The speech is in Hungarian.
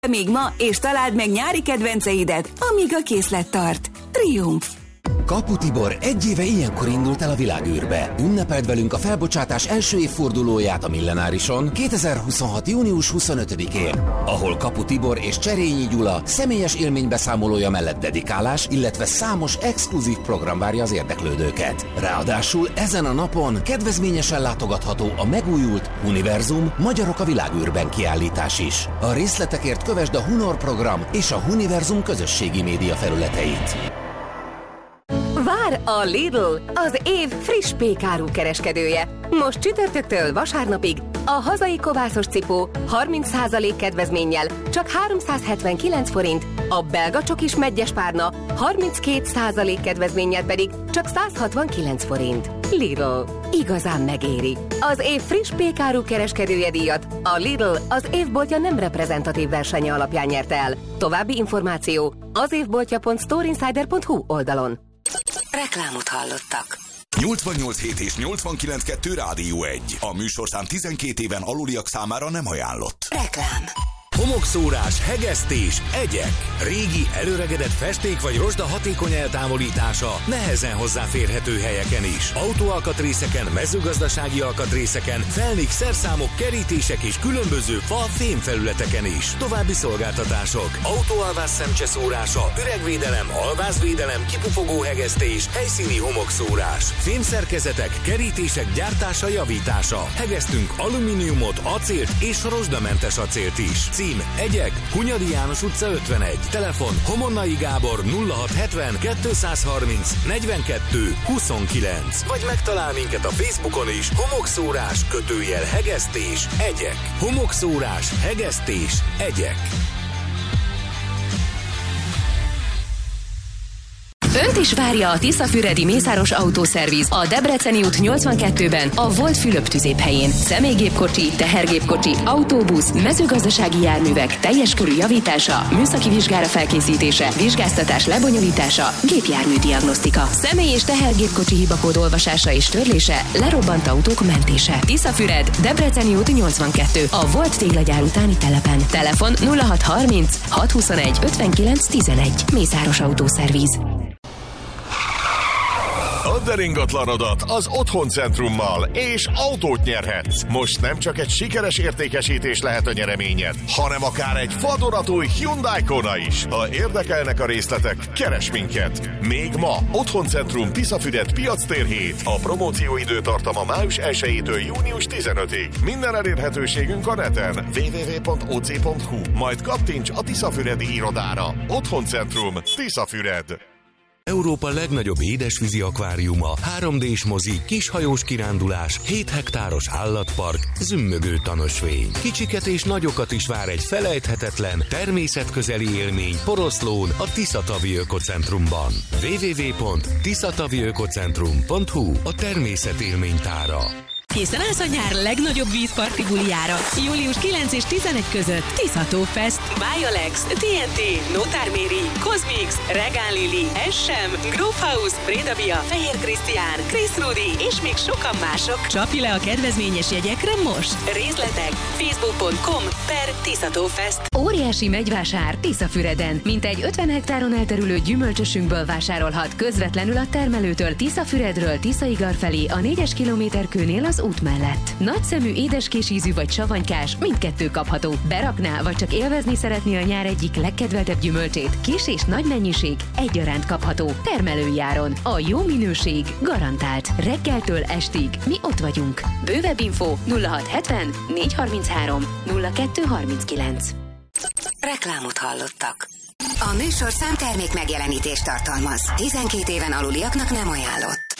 Még ma, és találd meg nyári kedvenceidet, amíg a készlet tart. Triumf! Kapu Tibor egy éve ilyenkor indult el a világűrbe. Ünnepeld velünk a felbocsátás első évfordulóját a Millenárison 2026. június 25-én, ahol Kapu Tibor és Cserényi Gyula személyes élménybeszámolója mellett dedikálás, illetve számos exkluzív program várja az érdeklődőket. Ráadásul ezen a napon kedvezményesen látogatható a megújult Univerzum Magyarok a világűrben kiállítás is. A részletekért kövesd a Hunor program és a Univerzum közösségi média felületeit. Vár a Lidl, az év friss pékáru kereskedője. Most csütörtöktől vasárnapig a hazai kovászos cipó 30% kedvezménnyel csak 379 forint, a belga csokis meggyes párna 32% kedvezménnyel pedig csak 169 forint. Lidl, igazán megéri. Az év friss pékáru kereskedője díjat a Lidl az évboltja nem reprezentatív versenye alapján nyerte el. További információ az évboltja.storeinsider.hu oldalon. Reklámot hallottak. 88.7 és 89.2 Rádió 1. A műsorszám 12 éven aluliak számára nem ajánlott. Reklám. Homokszórás, hegesztés, egyek. Régi, előregedett festék vagy rozsda hatékony eltávolítása nehezen hozzáférhető helyeken is. Autóalkatrészeken, mezőgazdasági alkatrészeken, felnik, szerszámok, kerítések és különböző fa-fémfelületeken is. További szolgáltatások. Autóalvás szemcseszórása, üregvédelem, alvázvédelem, kipufogó hegesztés, helyszíni homokszórás. Fémszerkezetek, kerítések gyártása, javítása. Hegesztünk alumíniumot, acélt és rozsdamentes acélt is. Cím: Egyek, Hunyadi János utca 51. Telefon: Homonnai Gábor 0670 230 42 29. Vagy megtalál minket a Facebookon is. Homokszórás _hegesztés egyek. Homokszórás, hegesztés egyek. Önt is várja a Tiszafüredi Mészáros Autószerviz a Debreceni út 82-ben, a Volt Fülöp tüzéphelyén. Személygépkocsi, tehergépkocsi, autóbusz, mezőgazdasági járművek teljes körű javítása, műszaki vizsgára felkészítése, vizsgáztatás lebonyolítása, gépjármű diagnosztika, személy- és tehergépkocsi hibakód olvasása és törlése, lerobbant autók mentése. Tiszafüred, Debreceni út 82, a Volt téglagyár utáni telepen. Telefon 0630 621 59 11. Mészáros Autószerviz. Add el ingatlanodat az Otthoncentrummal, és autót nyerhetsz. Most nem csak egy sikeres értékesítés lehet a nyereményed, hanem akár egy vadonatúj Hyundai Kona is. Ha érdekelnek a részletek, keres minket. Még ma Otthon-centrum Tiszafüred piactér 7. A promóció időtartama május 1-től június 15-ig. Minden elérhetőségünk a neten www.oc.hu. Majd kattints a Tiszafüredi irodára. Otthon-centrum Tiszafüred. Európa legnagyobb édesvízi akváriuma, 3D-s mozi, kishajós kirándulás, 7 hektáros állatpark, zümmögő tanösvény. Kicsiket és nagyokat is vár egy felejthetetlen, természetközeli élmény Poroszlón, a Tiszatavi Ökocentrumban. www.tiszataviökocentrum.hu, a természet élménytára. Készen állsz a nyár legnagyobb vízparti bulijára. Július 9 és 11 között Tiszató Fest, Bialex, TNT, Notár Méri, Cosmix, Regán Lili, SM, Grove House, Breda Bia, Fehér Krisztián, Chris Rudi és még sokan mások. Csapj le a kedvezményes jegyekre most! Részletek facebook.com/Tiszató Fest. Óriási megyvásár Tiszafüreden. Mintegy 50 hektáron elterülő gyümölcsösünkből vásárolhat közvetlenül a termelőtől Tiszafüredről Tiszaigar felé a 4-es kilométerkőnél az út mellett. Nagyszemű, édeskésízű vagy savanykás, mindkettő kapható. Berakná, vagy csak élvezni szeretné a nyár egyik legkedveltebb gyümölcsét, kis és nagy mennyiség egyaránt kapható. Termelői áron. A jó minőség garantált. Reggeltől estig mi ott vagyunk. Bővebb info 0670 433 0239. Reklámot hallottak. A műsorszám termék megjelenítést tartalmaz. 12 éven aluliaknak nem ajánlott.